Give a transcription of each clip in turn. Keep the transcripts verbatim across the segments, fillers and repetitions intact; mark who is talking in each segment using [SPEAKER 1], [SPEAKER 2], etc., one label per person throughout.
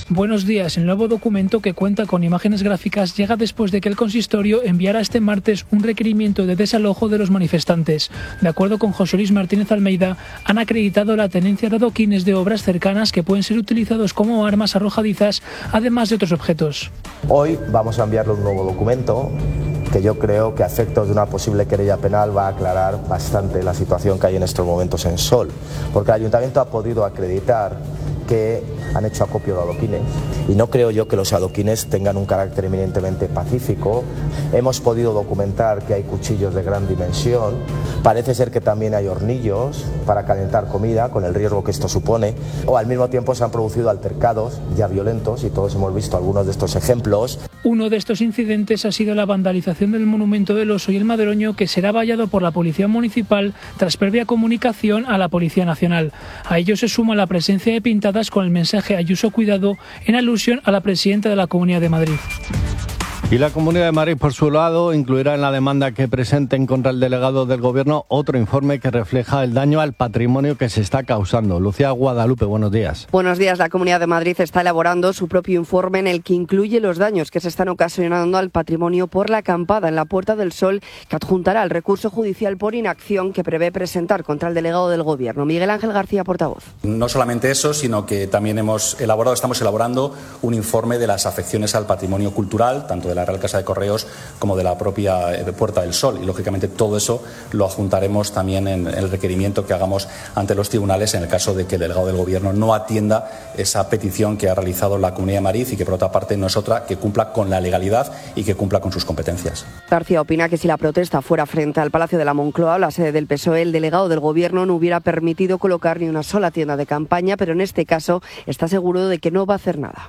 [SPEAKER 1] Buenos días. El nuevo documento, que cuenta con imágenes gráficas, llega después de que el consistorio enviara este martes un requerimiento de desalojo de los manifestantes. De acuerdo con José Luis Martínez Almeida, han acreditado la tenencia de adoquines de obras cercanas que pueden ser utilizados como armas arrojadizas, además de otros objetos.
[SPEAKER 2] Hoy vamos a enviarle un nuevo documento que yo creo que a efectos de una posible querella penal va a aclarar bastante la situación que hay en estos momentos en Sol, porque el Ayuntamiento ha podido acreditar que han hecho acopio de adoquines y no creo yo que los adoquines tengan un carácter eminentemente pacífico. Hemos podido documentar que hay cuchillos de gran dimensión, parece ser que también hay hornillos para calentar comida, con el riesgo que esto supone, o al mismo tiempo se han producido altercados ya violentos y todos hemos visto algunos de estos ejemplos.
[SPEAKER 1] Uno de estos incidentes ha sido la vandalización del monumento del Oso y el Madroño, que será vallado por la Policía Municipal tras previa comunicación a la Policía Nacional. A ello se suma la presencia de pintadas con el mensaje Ayuso Cuidado, en alusión a la presidenta de la Comunidad de Madrid.
[SPEAKER 3] Y la Comunidad de Madrid, por su lado, incluirá en la demanda que presenten contra el delegado del Gobierno otro informe que refleja el daño al patrimonio que se está causando. Lucía Guadalupe, buenos días.
[SPEAKER 4] Buenos días. La Comunidad de Madrid está elaborando su propio informe en el que incluye los daños que se están ocasionando al patrimonio por la acampada en la Puerta del Sol, que adjuntará el recurso judicial por inacción que prevé presentar contra el delegado del Gobierno. Miguel Ángel García, portavoz.
[SPEAKER 5] No solamente eso, sino que también hemos elaborado, estamos elaborando un informe de las afecciones al patrimonio cultural, tanto de la Real Casa de Correos como de la propia Puerta del Sol, y lógicamente todo eso lo adjuntaremos también en el requerimiento que hagamos ante los tribunales en el caso de que el delegado del Gobierno no atienda esa petición que ha realizado la Comunidad de Madrid y que por otra parte no es otra que cumpla con la legalidad y que cumpla con sus competencias.
[SPEAKER 4] García opina que si la protesta fuera frente al Palacio de la Moncloa, la sede del P S O E, el delegado del Gobierno no hubiera permitido colocar ni una sola tienda de campaña, pero en este caso está seguro de que no va a hacer nada.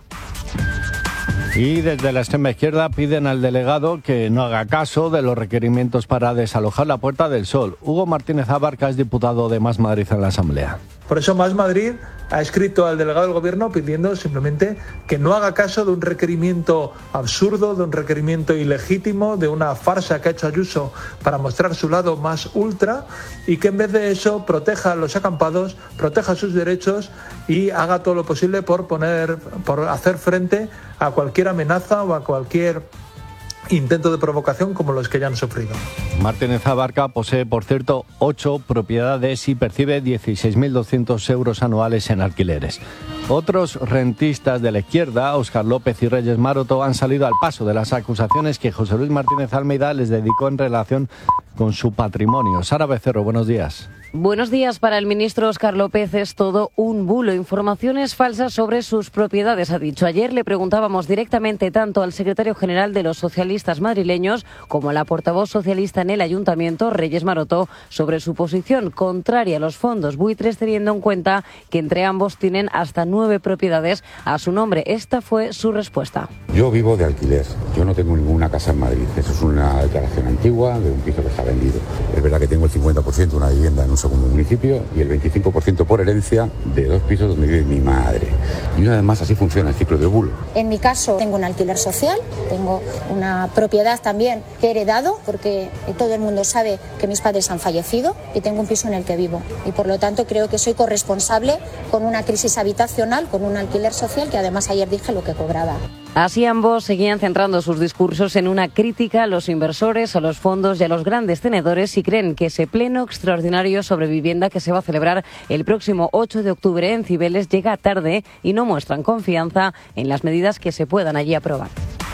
[SPEAKER 3] Y desde la extrema izquierda piden al delegado que no haga caso de los requerimientos para desalojar la Puerta del Sol. Hugo Martínez Abarca es diputado de Más Madrid en la Asamblea.
[SPEAKER 6] Por eso Más Madrid ha escrito al delegado del Gobierno pidiendo simplemente que no haga caso de un requerimiento absurdo, de un requerimiento ilegítimo, de una farsa que ha hecho Ayuso para mostrar su lado más ultra, y que en vez de eso proteja a los acampados, proteja sus derechos y haga todo lo posible por poner, por hacer frente a cualquier amenaza o a cualquier intento de provocación como los que ya han sufrido.
[SPEAKER 3] Martínez Abarca posee, por cierto, ocho propiedades y percibe dieciséis mil doscientos euros anuales en alquileres. Otros rentistas de la izquierda, Óscar López y Reyes Maroto, han salido al paso de las acusaciones que José Luis Martínez Almeida les dedicó en relación con su patrimonio. Sara Becerro, buenos días.
[SPEAKER 7] Buenos días. Para el ministro Óscar López es todo un bulo. Informaciones falsas sobre sus propiedades, ha dicho. Ayer le preguntábamos directamente tanto al secretario general de los socialistas madrileños como a la portavoz socialista en el ayuntamiento, Reyes Maroto, sobre su posición contraria a los fondos buitres, teniendo en cuenta que entre ambos tienen hasta nueve propiedades a su nombre. Esta fue su respuesta.
[SPEAKER 8] Yo vivo de alquiler. Yo no tengo ninguna casa en Madrid. Eso es una declaración antigua de un piso que está vendido. Es verdad que tengo el cincuenta por ciento de una vivienda en un segundo municipio y el veinticinco por ciento por herencia de dos pisos donde vive mi madre. Y una vez más así funciona el ciclo de bulo.
[SPEAKER 9] En mi caso tengo un alquiler social, tengo una propiedad también que he heredado porque todo el mundo sabe que mis padres han fallecido y tengo un piso en el que vivo. Y por lo tanto creo que soy corresponsable con una crisis habitacional, con un alquiler social que además ayer dije lo que cobraba.
[SPEAKER 7] Así ambos seguían centrando sus discursos en una crítica a los inversores, a los fondos y a los grandes tenedores, y creen que ese pleno extraordinario sobre vivienda que se va a celebrar el próximo ocho de octubre en Cibeles llega tarde y no muestran confianza en las medidas que se puedan allí aprobar.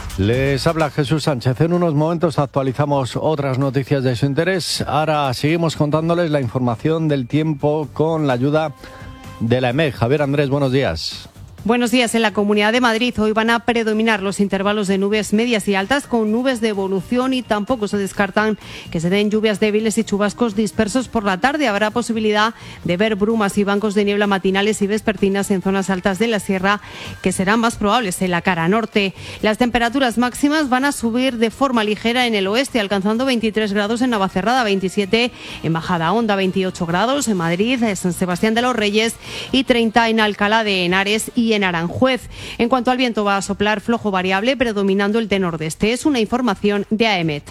[SPEAKER 3] Les habla Jesús Sánchez. En unos momentos actualizamos otras noticias de su interés. Ahora seguimos contándoles la información del tiempo con la ayuda de la E M E T. Javier Andrés, buenos días.
[SPEAKER 10] Buenos días. En la Comunidad de Madrid hoy van a predominar los intervalos de nubes medias y altas con nubes de evolución, y tampoco se descartan que se den lluvias débiles y chubascos dispersos por la tarde. Habrá posibilidad de ver brumas y bancos de niebla matinales y vespertinas en zonas altas de la sierra, que serán más probables en la cara norte. Las temperaturas máximas van a subir de forma ligera en el oeste, alcanzando veintitrés grados en Navacerrada, veintisiete en Majadahonda, veintiocho grados en Madrid, San Sebastián de los Reyes y treinta en Alcalá de Henares y en Aranjuez. En cuanto al viento, va a soplar flojo variable, predominando el de nordeste. Es una información de A E M E T.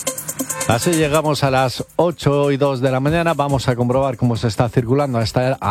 [SPEAKER 3] Así llegamos a las ocho y dos de la mañana. Vamos a comprobar cómo se está circulando hasta